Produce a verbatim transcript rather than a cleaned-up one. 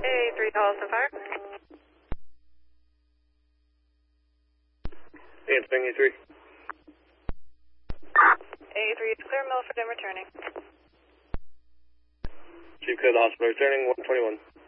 A three, Holliston Fire. Hey, it's Bing A three. A three is clear, Milford and returning. Chief Code Hospital returning, one twenty-one.